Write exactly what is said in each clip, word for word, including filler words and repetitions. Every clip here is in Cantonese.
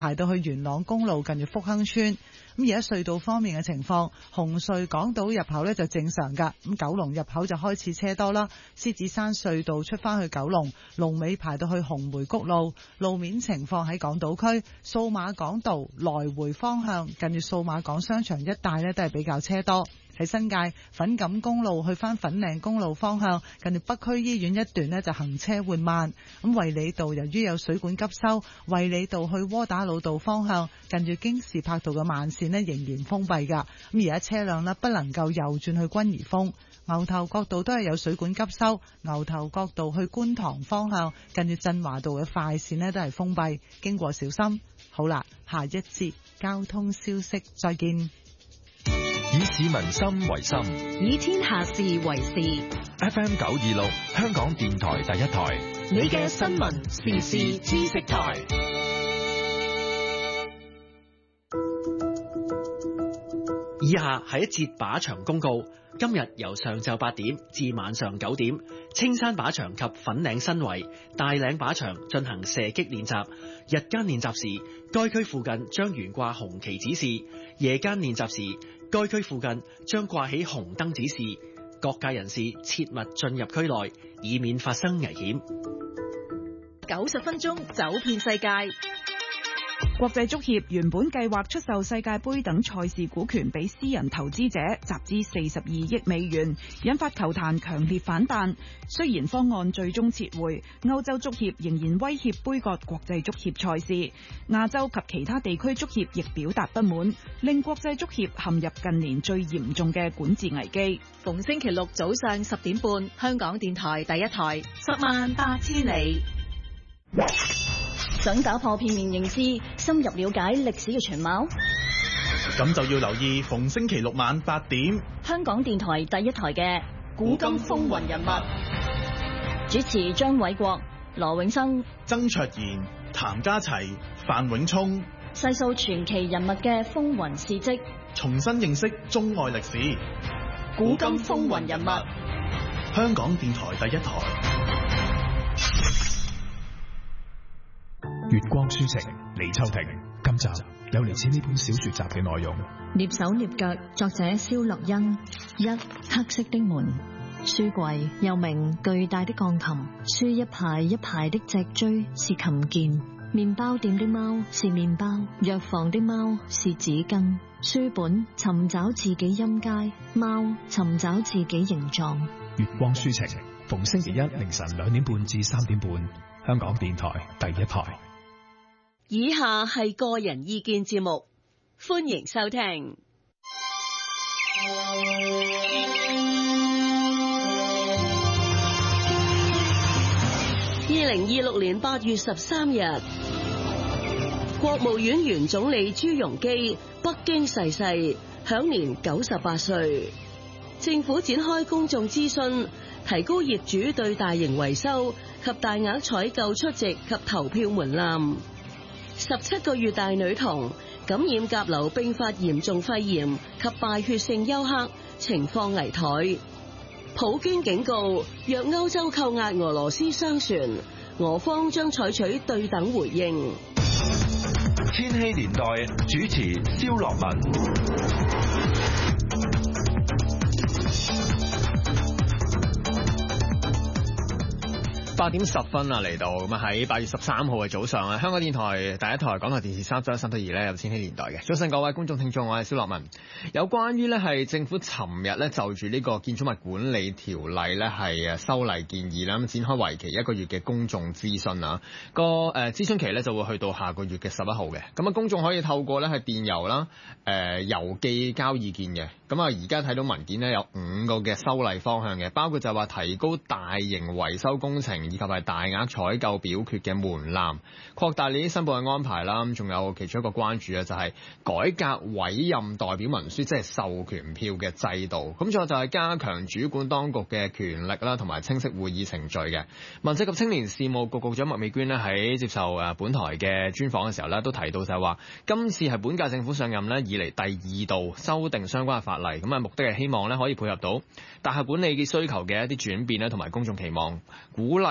排到去元朗公路近住福亨村。咁而家隧道方面嘅情況，紅隧港島入口呢就正常㗎，咁九龍入口就開始車多啦。獅子山隧道出返去九龍，龍尾排到去紅梅谷路。路面情況喺港島區，數碼港道來回方向近住數碼港商場一帶呢都係比較車多。喺新界粉錦公路去返粉嶺公路方向，近住北區醫院一段呢就行車緩慢。咁衛理道由於有水管急修，衛理道去窩打老道方向近住京士柏道嘅慢線呢仍然封閉㗎。咁而家車輛呢不能夠右轉去君怡峰。牛頭角道都係有水管急修，牛頭角道去觀塘方向近住振華道嘅快線呢都係封閉，經過小心。好啦，下一節交通消息再見。 以市民心為心， 以天下事為事。 F M 九二六，香港電台第一台， 你嘅新聞時事知識台。 以下係一節靶場公告。今日由上晝八點至晚上九點，青山靶場及粉嶺新圍、大嶺靶場進行射擊練習。日間練習時，該區附近將懸掛紅旗指示；夜間練習時，該區附近將掛起紅燈指示。各界人士切勿進入區內，以免發生危險。 九十分鐘走遍世界。 國際足協原本計劃出售世界盃等賽事股權俾私人投資者，集資四十二億美元，引發球壇強烈反彈。雖然方案最終撤回，歐洲足協仍然威脅杯葛國際足協賽事。亞洲及其他地區足協亦表達不滿，令國際足協陷入近年最嚴重嘅管治危機。 逢星期六早上十點半，香港電台第一台，十萬八千里。 想打破片面認知，深入了解歷史嘅全貌， 咁就要留意逢星期六晚八點， 香港電台第一台嘅古今風雲人物， 主持張偉國、羅永生、 曾卓賢、譚家齊、范永聰， 細數傳奇人物嘅風雲事蹟， 重新認識中外歷史。 古今風雲人物， 香港電台第一台。 月光書情，李秋婷。今集有嚟自呢本小說集嘅內容。 躡手躡腳，作者蕭樂欣。一、黑色的門。書櫃又名巨大的鋼琴，書一排一排的脊椎是琴鍵，麵包店的貓是麵包，藥房的貓是紙巾，書本尋找自己音階，貓尋找自己形狀。 月光書情，逢星期一凌晨兩點半至三點半，香港電台第一台。 以下係個人意見節目，歡迎收聽。二零二六年八月十三日，國務院原總理朱鎔基北京逝世，享年九十八歲。政府展開公眾諮詢，提高業主對大型維修及大額採購出席及投票門檻。十七個月大女童感染甲流併發嚴重肺炎及敗血性休克，情況危殆。普京警告，若歐洲扣押俄羅斯商船，俄方將採取對等回應。 千禧年代主持蕭樂文。 八點十分啊，嚟到咁啊，喺八月十三號嘅早上啊，香港電台第一台港台電視三十一、三十二咧有千禧年代嘅。早晨各位觀眾聽眾，我係蕭樂文。有關於咧係政府尋日咧就住呢個建築物管理條例咧係誒修例建議啦，咁展開為期一個月嘅公眾諮詢啊。個誒諮詢期咧就會去到下個月嘅十一號嘅。咁啊，公眾可以透過咧係電郵啦、誒郵寄交意見嘅。咁啊，而家睇到文件咧有五個嘅修例方向嘅，包括就話提高大型維修工程以及係大額採購表決嘅門檻，擴大呢啲申報嘅安排啦。咁仲有其中一個關注啊，就係改革委任代表文書，即係授權票嘅制度。咁仲有就係加強主管當局嘅權力啦，同埋清晰會議程序嘅。民政及青年事務局局長麥美娟咧喺接受誒本台嘅專訪嘅時候咧，都提到就係話，今次係本屆政府上任咧以嚟第二度修訂相關嘅法例，咁啊目的係希望咧可以配合到大廈管理嘅需求嘅一啲轉變咧，同埋公眾期望，鼓勵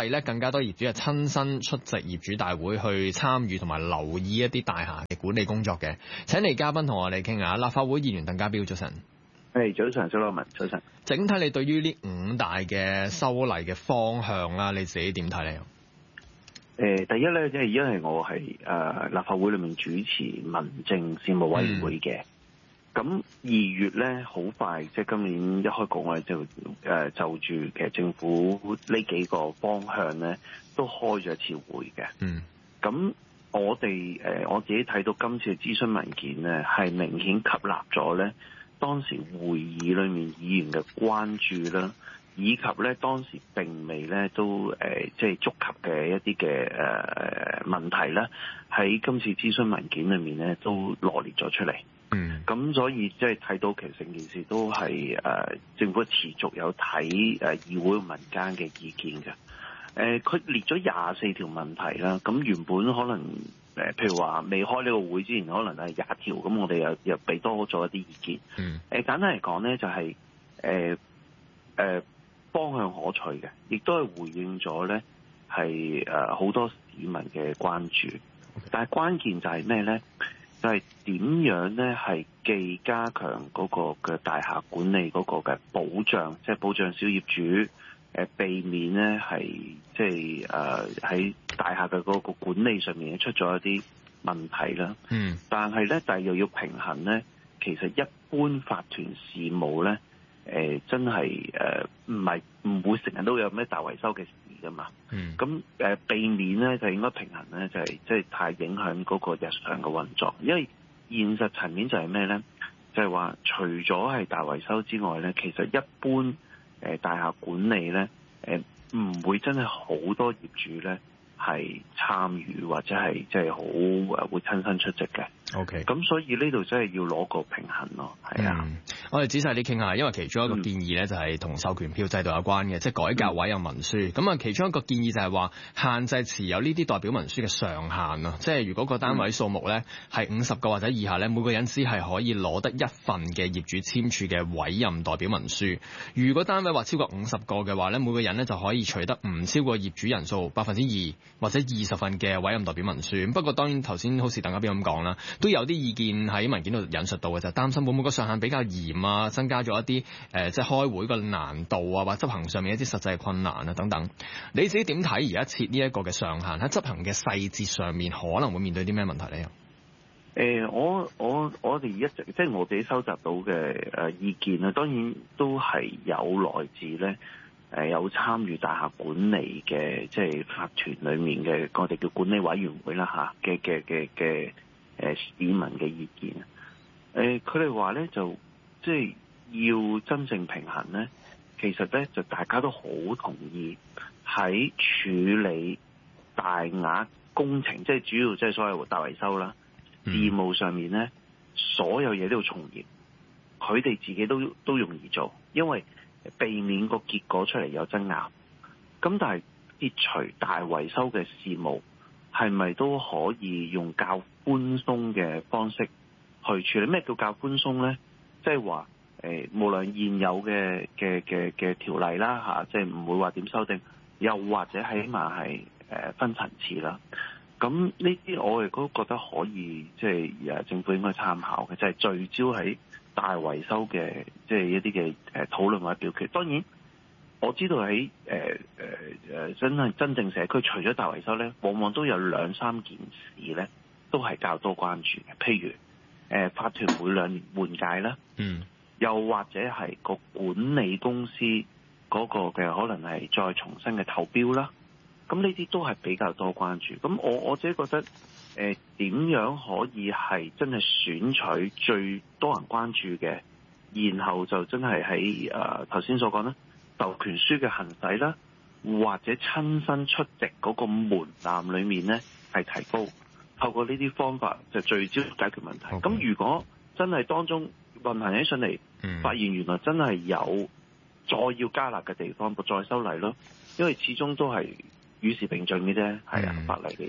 咧更加多業主係親身出席業主大會去參與同埋留意一啲大廈嘅管理工作嘅。請嚟嘉賓同我哋傾下，立法會議員鄧家彪，早晨。 係早晨，蘇立文，早晨。 整體你對於呢五大嘅修例嘅方向啦，你自己點睇咧？ 誒、呃，第一咧，即係因為我係誒、呃、立法會裏面主持民政事務委員會嘅，咁、嗯、二月咧好快，即係今年一開局我哋就誒、呃、就住其實政府呢幾個方向咧都開咗一次會嘅。嗯，咁我哋誒、呃、我自己睇到今次嘅諮詢文件咧，係明顯吸納咗咧當時會議裏面議員嘅關注啦。以及咧當時並未咧都誒、呃、即係觸及嘅一啲嘅誒問題咧，喺今次諮詢文件裏面咧都羅列咗出嚟。嗯，咁所以即係睇到其實成件事都係誒、呃、政府持續有睇誒議會民間嘅意見嘅。誒、呃，佢列咗廿四條問題啦。咁原本可能誒、呃，譬如話未開呢個會之前，可能係廿條，咁我哋又又俾多咗一啲意見。嗯，誒、呃、簡單嚟講咧，就係誒誒。呃方向可取嘅，亦都係回應咗咧係誒好多市民嘅關注。但係關鍵就係咩咧？就係、是、點樣咧係既加強嗰個嘅大廈管理嗰個嘅保障，即、就、係、是、保障小業主誒、呃，避免咧係即係誒喺大廈嘅嗰個管理上面出咗一啲問題啦。嗯。但係咧，但係又要平衡咧，其實一般法團事務咧。誒、呃、真係誒唔係唔會成日都有咩大維修嘅事㗎嘛，咁、嗯呃、避免咧就應該平衡咧，就係即係太影響嗰個日常嘅運作，因為現實層面就係咩咧？就係、是、話除咗係大維修之外咧，其實一般誒、呃、大廈管理咧誒唔會真係好多業主咧係參與或者係即係好誒會親身出席嘅。OK，咁所以呢度真係要攞個平衡咯，係啊、嗯。 我哋仔細啲傾下，因為其中一個建議咧就係同授權票制度有關嘅，即係改革委任文書。咁啊，其中一個建議就係話限制持有呢啲代表文書嘅上限啊，即係如果個單位數目咧係五十個或者以下咧，每個人只係可以攞得一份嘅業主簽署嘅委任代表文書。如果單位話超過五十個嘅話咧，每個人咧就可以取得唔超過業主人數百分之二或者二十份嘅委任代表文書。不過當然頭先好似鄧家彪咁講啦，都有啲意見喺文件度引述到嘅，就係擔心會唔會個上限比較嚴啊，增加咗一啲誒、呃，即係開會個難度啊，或執行上面一啲實際困難啊等等。你自己點睇而家設呢一個嘅上限喺執行嘅細節上面可能會面對啲咩問題咧？ 誒、呃，我我我哋一直即係我自己收集到嘅誒意見啊，當然都係有來自咧誒、呃、有參與大廈管理嘅即係法團裡面嘅我哋叫管理委員會啦嚇嘅嘅嘅嘅。誒市民嘅意見啊，誒佢哋話咧就即係要真正平衡咧，其實咧就大家都好同意喺處理大額工程，即係主要即係所謂大維修啦，事務上面咧所有嘢都要從嚴，佢哋自己都都容易做，因為避免個結果出嚟有爭拗。咁但係撇除大維修嘅事務，係咪都可以用較寬鬆嘅方式去處理？咩叫較寬鬆咧？即係話誒，無論現有嘅嘅嘅嘅條例啦嚇，即係唔會話點修訂，又或者起碼係誒分層次啦。咁呢啲我亦都覺得可以，即係誒政府應該參考嘅，就係聚焦喺大維修嘅，即係一啲嘅誒討論或者表決。當然我知道喺誒誒誒真係真正社區，除咗大維修咧，往往都有兩三件事咧，都係較多關注嘅。譬如誒、呃、法團每兩年換屆啦，嗯，又或者係個管理公司嗰個嘅可能係再重新嘅投標啦。咁呢啲都係比較多關注。咁我我自己覺得誒點、呃、樣可以係真係選取最多人關注嘅，然後就真係喺誒頭先所講啦，授權書嘅行使啦，或者親身出席嗰個門檻裏面咧係提高，透過呢啲方法就聚焦解決問題。咁、okay. 如果真係當中運行起上嚟，mm. 發現原來真係有再要加辣嘅地方，再修例咯，因為始終都係與時並進嘅啫，係啊，法例嘅嘢。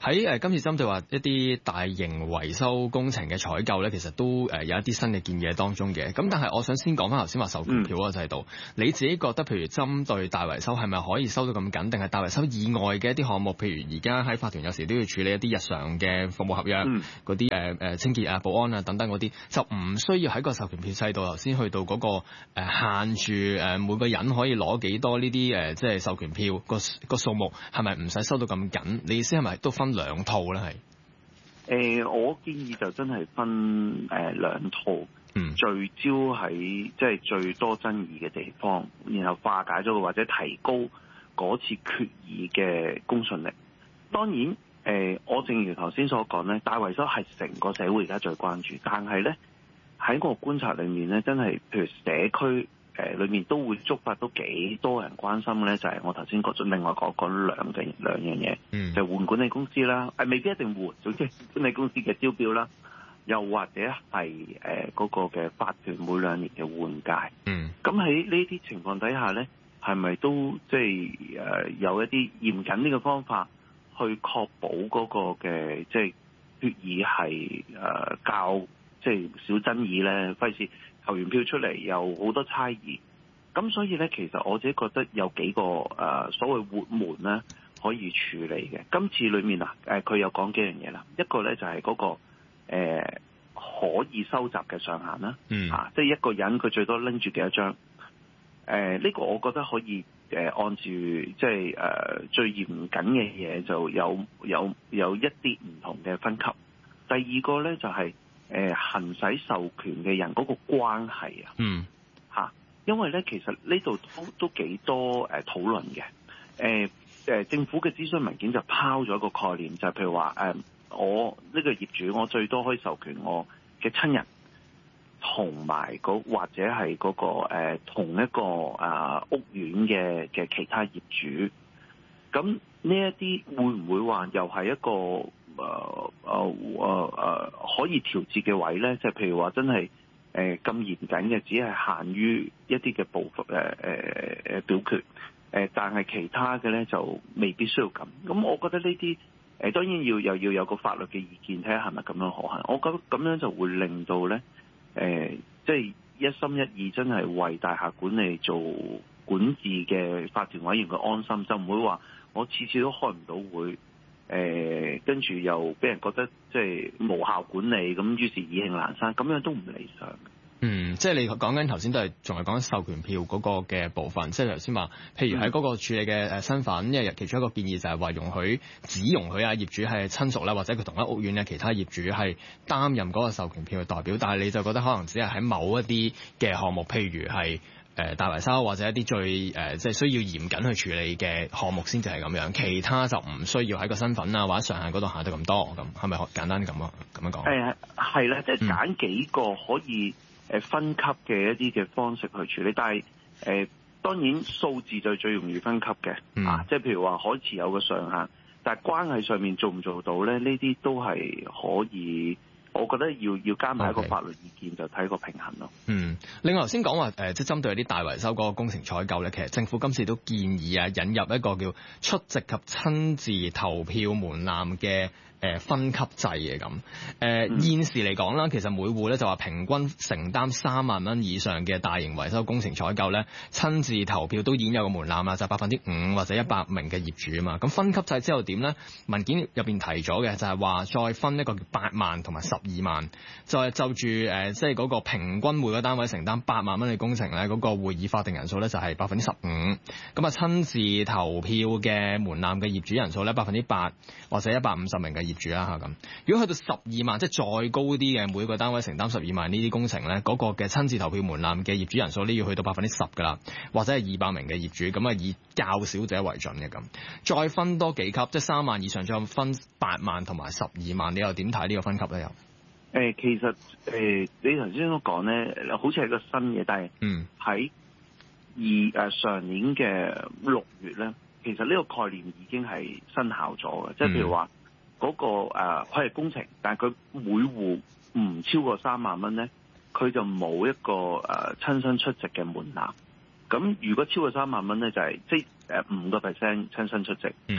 喺誒今次針對話一啲大型維修工程嘅採購咧，其實都誒有一啲新嘅建議喺當中嘅。咁但係我想先講翻頭先話授權票嗰個制度，嗯、你自己覺得譬如針對大維修係咪可以收到咁緊，定係大維修以外嘅一啲項目，譬如而家喺法團有時都要處理一啲日常嘅服務合約嗰啲誒誒清潔啊、保安啊等等嗰啲，就唔需要喺個授權票制度頭先去到嗰、那個誒、呃、限住誒每個人可以攞幾多呢啲誒即係授權票個個數目係咪唔使收到咁緊？你意思係咪都分兩套咧？係誒、呃，我建議就真係分誒兩、呃、套，嗯、聚焦喺即係最多爭議嘅地方，然後化解咗佢或者提高嗰次決議嘅公信力。當然，誒、呃，我正如頭先所講咧，大維修係成個社會而家最關注，但係咧喺我觀察裏面咧，真係譬如社區。誒裏面都會觸發到幾多人關心咧，就係、是、我頭先講咗另外講講兩嘅兩樣嘢，嗯、就換管理公司啦，誒未必一定換，總之管理公司嘅招標啦，又或者係誒嗰個嘅法團每兩年嘅換屆。嗯，咁喺呢啲情況底下咧，係咪都即係誒有一啲嚴謹呢個方法去確保嗰個嘅即係決議係誒較即係少爭議咧，費事投完票出嚟有好多猜疑，咁所以咧，其實我自己覺得有幾個誒、呃、所謂活門咧可以處理嘅。今次裏面啊，誒、呃、佢有講幾樣嘢啦，一個咧就係、是、嗰、那個誒、呃、可以收集嘅上限啦，嗯啊，即係一個人佢最多拎住幾多張，誒、呃、呢、這個我覺得可以誒、呃、按住即係誒、呃、最嚴謹嘅嘢就有有有一啲唔同嘅分級。第二個咧就係、是。誒、呃、行使授權嘅人嗰個關係啊，嗯嚇，因為咧其實呢度都都幾多誒、呃、討論嘅，誒、呃、誒、呃、政府嘅諮詢文件就拋咗一個概念，就係、是、譬如話誒、呃、我呢個業主我最多可以授權我嘅親人同埋嗰或者係嗰、那個、呃、同一個啊、呃、屋苑嘅嘅其他業主，咁呢一啲會唔會話又係一個？誒誒誒誒可以調節嘅位咧，即係譬如話真係誒咁嚴謹嘅，只係限於一啲嘅部分誒誒誒表決誒、呃，但係其他嘅咧就未必需要咁。咁我覺得呢啲誒當然要又要有個法律嘅意見，睇下係咪咁樣可行。我覺得咁樣就會令到咧誒，即係一心一意真係為大廈管理做管治嘅法團委員嘅安心，就唔會話我次次都開唔到會。誒跟住又俾人覺得即係無效管理，咁於是意興闌珊，咁樣都唔理想。 嗯，即係你講緊頭先都係仲係講緊授權票嗰個嘅部分，即係頭先話，譬如喺嗰個處理嘅誒身份，因為其中一個建議就係話容許只容許啊業主係親屬啦，或者佢同一屋苑嘅其他業主係擔任嗰個授權票嘅代表，但係你就覺得可能只係喺某一啲嘅項目，譬如係。誒、呃、大維修或者一啲最誒、呃、即係需要嚴謹去處理嘅項目先至係咁樣，其他就唔需要喺個身份啊或者上限嗰度下到咁多，咁係咪簡單啲咁啊？咁樣講誒係啦，即係揀幾個可以誒分級嘅一啲嘅方式去處理，但係誒、呃、當然數字就最容易分級嘅、嗯、啊，即係譬如話可持有嘅上限，但係關係上面做唔做到咧？呢啲都係可以。我覺得要要加埋一個法律意見， Okay. 就睇個平衡咯。 嗯，另外頭先講話誒，即係針對一啲大維修嗰個工程採購咧，其實政府今次都建議啊，引入一個叫出席及親自投票門檻嘅誒分級制嘅咁。誒、呃嗯、現時嚟講啦，其實每戶咧就話平均承擔三萬蚊以上嘅大型維修工程採購咧，親自投票都已經有個門檻啦，就係百分之五或者一百名嘅業主啊嘛。咁分級制之後點咧？文件入邊提咗嘅就係話再分一個叫八萬同埋十二萬，就係就住誒，即係嗰個平均每個單位承擔八萬蚊嘅工程咧，嗰、那個會議法定人數咧就係百分之十五。咁啊，親自投票嘅門檻嘅業主人數咧百分之八或者一百五十名嘅業主啦嚇咁。如果去到十二萬，即係再高啲嘅每個單位承擔十二萬呢啲工程咧，嗰、那個嘅親自投票門檻嘅業主人數呢要去到百分之十㗎啦，或者係二百名嘅業主，咁啊以較少者為準嘅咁。再分多幾級，即係三萬以上再分八萬同埋十二萬，你又點睇呢個分級咧？又？ 誒、呃、其實誒、呃、你頭先所講咧，好似係個新嘢，但係喺二誒上年嘅六月咧，其實呢個概念已經係生效咗嘅。即係譬如話嗰、那個誒佢係工程，但係佢每戶唔超過三萬蚊咧，佢就冇一個誒、呃、親身出席嘅門檻。咁如果超過三萬蚊咧，就係、是、即係誒五個 percent 親身出席。嗯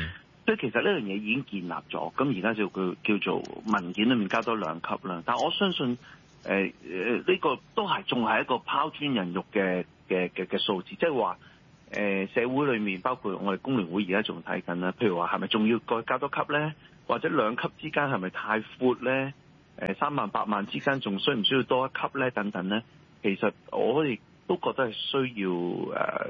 所以其實呢樣嘢已經建立咗，咁而家就叫叫做文件裏面加多兩級啦。但我相信誒誒呢個都係仲係一個拋磚引玉嘅嘅嘅嘅數字，即係話誒社會裏面包括我哋工聯會而家仲睇緊啦，譬如話係咪仲要再加多級咧，或者兩級之間係咪太闊咧？誒三萬八萬之間仲需唔需要多一級咧？等等咧，其實我哋都覺得係需要誒誒誒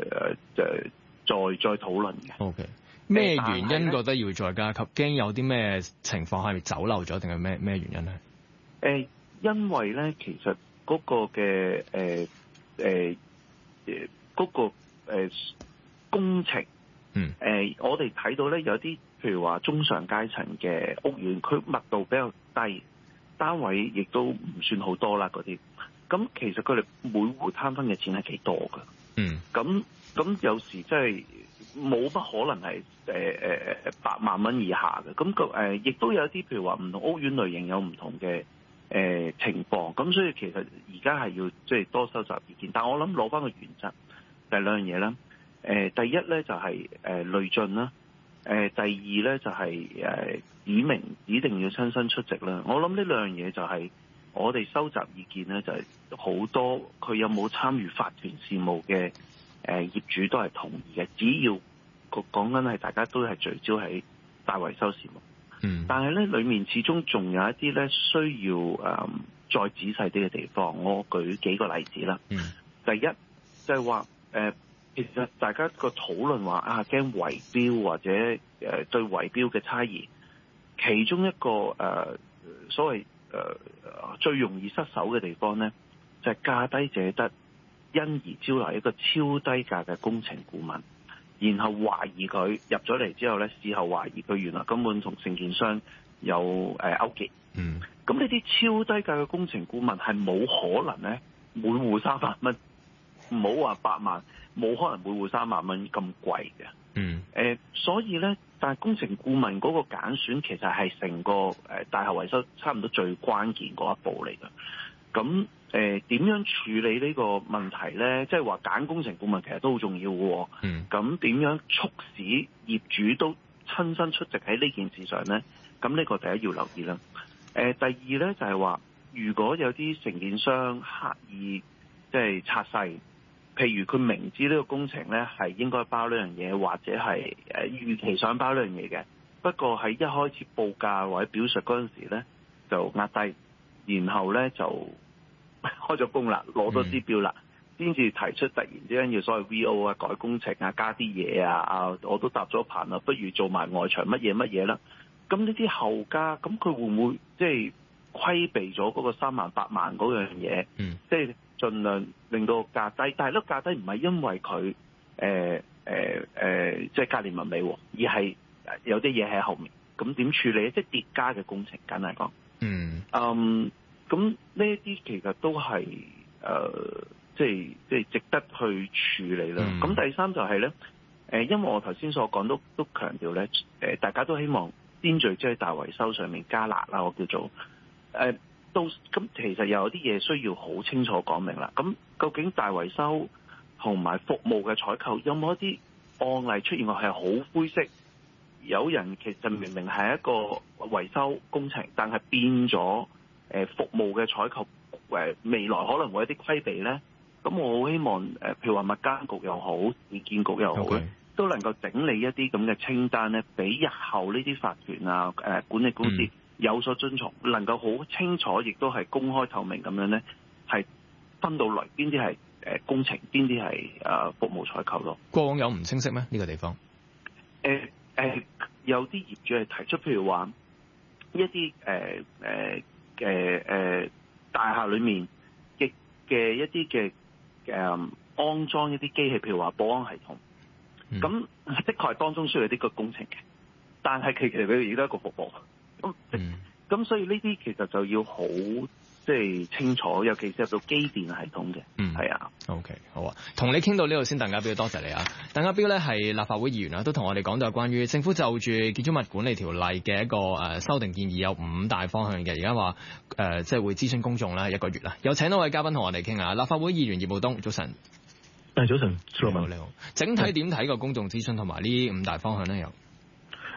再再討論嘅。 O K。咩原因覺得要再加級？驚有啲咩情況係咪走漏咗，定係咩咩原因咧？誒、 呃，因為咧，其實嗰個嘅誒誒誒嗰個誒、呃、工程， 嗯，誒、 呃，我哋睇到咧有啲譬如話中上階層嘅屋苑，佢密度比較低，單位亦都唔算好多啦嗰啲。咁其實佢哋每戶攤分嘅錢係幾多㗎？ 嗯， 咁咁有時真係冇乜可能係誒誒八萬蚊以下嘅。咁個誒亦都有啲譬如話唔同屋苑類型有唔同嘅誒、呃、情況。咁所以其實而家係要即係多收集意見。但係我諗攞翻個原則，第兩樣嘢啦。誒、呃、第一咧就係、是、誒、呃、累進啦。誒、呃、第二咧就係、是、誒、呃、指明指定要親身出席啦。我諗呢兩樣嘢就係、是。我哋收集意見咧，就係、是、好多佢有冇參與法團事務嘅誒、呃、業主都係同意嘅。只要個講緊係大家都係聚焦喺大維修事務， 嗯， 但係咧裡面始終仲有一啲咧需要誒、呃、再仔細啲嘅地方。我舉幾個例子啦。 嗯， 第一就係話誒，其實大家個討論話啊驚圍標或者誒、呃、對圍標嘅差異，其中一個誒、呃、所謂。誒、呃、最容易失手嘅地方呢，就係、是、價低者得，因而招來一個超低價嘅工程顧問，然後懷疑佢入咗嚟之後呢，事後懷疑佢原來根本同承建商有誒、呃、勾結。 嗯， 咁呢啲超低價嘅工程顧問係冇可能呢，每戶三萬蚊，唔好話八萬，冇可能每戶三萬蚊咁貴嘅。 嗯， 誒、呃，所以咧，但係工程顧問嗰個揀選其實係成個誒、呃、大廈維修差唔多最關鍵嗰一步嚟嘅。咁誒點樣處理呢個問題咧？即係話揀工程顧問其實都好重要嘅。 嗯， 咁點樣促使業主都親身出席喺呢件事上咧？咁呢個第一要留意啦。誒、呃，第二咧就係、是、話，如果有啲承建商刻意即係拆細。譬如佢明知呢個工程咧係應該包呢樣嘢，或者係誒預期想包呢樣嘢嘅，不過喺一開始報價或者表述嗰陣時咧就壓低，然後咧就開咗工啦，攞咗支標啦，先至、嗯、提出突然之間要所謂 V O 啊、改工程啊、加啲嘢啊啊，我都搭咗棚啦，不如做埋外牆乜嘢乜嘢啦。咁呢啲後加，咁佢會唔會即係規避咗嗰個三萬八萬嗰樣嘢？ 嗯， 即係。盡量令到價低，但係呢個價低唔係因為佢誒誒誒即係價廉物美，而係有啲嘢喺後面。咁點處理？即係疊加嘅工程，簡單嚟講。 嗯。 嗯。咁呢一啲其實都係誒、呃，即係即係值得去處理啦。咁、嗯、第三就係、是、咧，誒，因為我頭先所講都都強調咧，誒，大家都希望先聚焦喺大維修上面加辣啦，我叫做誒。呃到咁其實又有啲嘢需要好清楚講明啦。咁究竟大維修同埋服務嘅採購有冇一啲案例出現過係好灰色？有人其實明明係一個維修工程，但係變咗誒服務嘅採購誒未來可能會有啲規避咧。咁我好希望誒，譬如話物監局又好，市建局又好咧，okay. 都能夠整理一啲咁嘅清單咧，俾日後呢啲法團啊、誒管理公司。嗯有所遵從，能夠好清楚，亦都係公開透明咁樣咧，係分到嚟邊啲係誒工程，邊啲係誒服務採購咯。 過往有唔清晰咩？呢、這個地方？誒、 呃、誒、呃，有啲業主係提出，譬如話一啲誒誒嘅誒大廈裏面嘅嘅一啲嘅誒安裝一啲機器，譬如話保安系統，咁、嗯、的確係當中需要啲個工程嘅，但係其實佢哋亦都係一個服務。咁、嗯、所以呢啲其實就要好即係清楚，尤其是入到機電系統嘅。嗯，係啊。 OK， 好啊，同你傾到呢度先，鄧家彪，多謝你啊。鄧家彪咧係立法會議員啊，都同我哋講到關於政府就住建築物管理條例嘅一個誒、呃、修訂建議有五大方向嘅，而家話誒即係會諮詢公眾啦一個月啦。有請多位嘉賓同我哋傾下，立法會議員葉傲冬，早晨。 誒，早晨， 你好，你好。整體點睇個公眾諮詢同埋呢五大方向咧？又？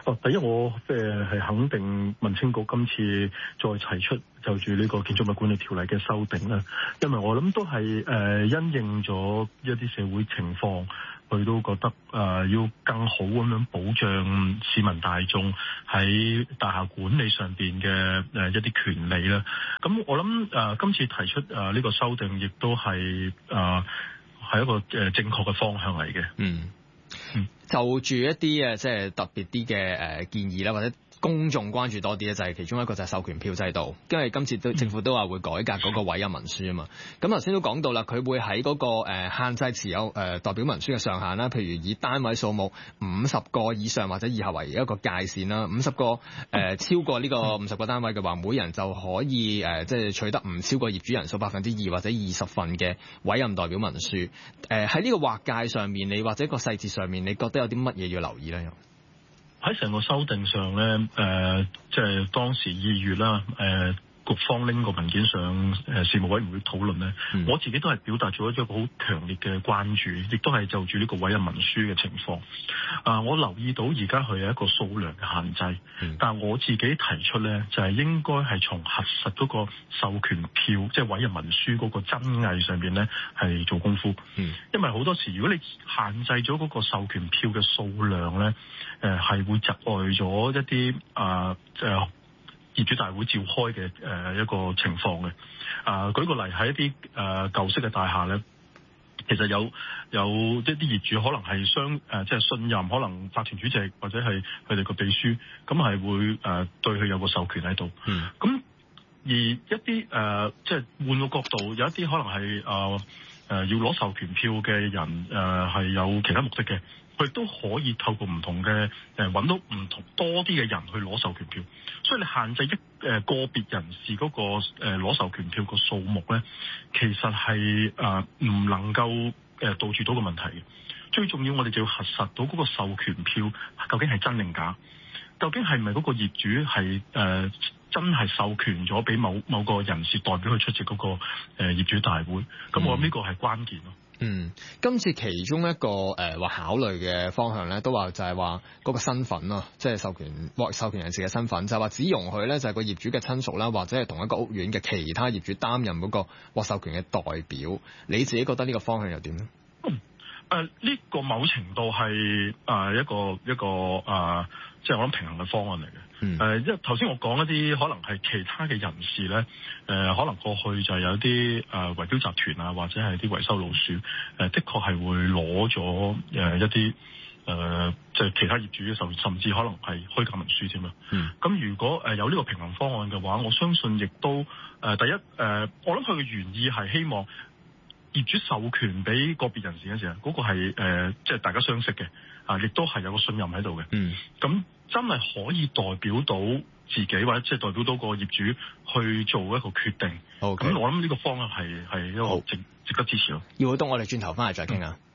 哦，第一我即係係肯定民青局今次再提出就住呢個建築物管理條例嘅修訂啦，因為我諗都係誒、呃、因應咗一啲社會情況，佢都覺得誒、呃、要更好咁樣保障市民大眾喺大廈管理上邊嘅誒一啲權利啦。咁我諗誒、呃、今次提出誒呢、呃這個修訂，亦都係誒係一個誒正確嘅方向嚟嘅。 嗯。嗯，就住一啲誒，即係特別啲嘅誒建議啦，或者公眾關注多啲咧，就係、是、其中一個就係授權票制度，因為今次都政府都話會改革嗰個委任文書啊嘛。咁頭先都講到啦，佢會喺嗰、那個誒、呃、限制持有誒、呃、代表文書嘅上限啦，譬如以單位數目五十個以上或者以下為一個界線啦，五十個誒、呃、超過呢個五十個單位嘅話，每人就可以誒、呃、即係取得唔超過業主人數百分之二或者二十份嘅委任代表文書。誒喺呢個劃界上面，你或者個細節上面，你覺得有啲乜嘢要留意咧？ 喺成個修訂上咧，誒、呃，即係當時二月啦，誒、呃，局方拎個文件上誒事務委員會討論咧，嗯、我自己都係表達咗一個好強烈嘅關注，亦都係就住呢個委任文書嘅情況。啊、呃，我留意到而家佢有一個數量嘅限制，嗯、但係我自己提出咧，就係、是、應該係從核實嗰個授權票，即係委任文書嗰個真偽上邊咧，係做功夫。嗯、因為好多時，如果你限制咗嗰個授權票嘅數量咧，誒、呃、係會窒礙咗一啲啊誒業主大會召開嘅誒、呃、一個情況嘅。啊、呃，舉個例喺一啲誒、呃、舊式嘅大廈咧，其實有有一啲業主可能係相誒、呃、即係信任，可能法團主席或者係佢哋個秘書，咁係會誒、呃、對佢有個授權喺度。嗯，咁而一啲誒、呃、即係換個角度，有一啲可能係誒誒要攞授權票嘅人誒係、呃、有其他目的嘅。佢都可以透過唔同嘅誒揾到唔同多啲嘅人去攞授權票，所以你限制一誒個別人士嗰個誒攞授權票個數目咧，其實係誒唔能夠誒杜絕到個問題嘅。最重要，我哋就要核實到嗰個授權票究竟係真定假，究竟係咪嗰個業主係誒、呃、真係授權咗俾某某個人士代表去出席嗰、那個誒、呃、業主大會？咁我諗呢個係關鍵咯。 嗯，今次其中一個誒話、呃、考慮嘅方向咧，都話就係話嗰個身份咯，即係授權獲授權人士嘅身份，就係話只容許咧就係個業主嘅親屬啦，或者係同一個屋苑嘅其他業主擔任嗰個獲授權嘅代表。你自己覺得呢個方向又點咧？ 嗯，誒、呃、呢、這個某程度係誒、呃、一個一個誒、呃，即係我諗平衡嘅方案嚟嘅。誒、嗯，因為頭先我講一啲可能係其他嘅人士咧，誒、呃，可能過去就有啲誒圍標集團啊，或者係啲維修老鼠，誒、呃，的確係會攞咗誒一啲誒，即、呃、係、就是、其他業主嘅授權，甚至可能係虛假文書添啊。嗯。咁如果誒有呢個平衡方案嘅話，我相信亦都誒、呃、第一誒、呃，我諗佢嘅原意係希望業主授權俾個別人士嘅時候，嗰、那個係誒即係大家相識嘅，啊，亦都係有個信任喺度嘅。嗯。咁。真係可以代表到自己，或者即係代表到個業主去做一個決定。好，咁我諗呢個方向係係一個值值得支持咯。 要好多，我哋轉頭翻嚟再傾啊。嗯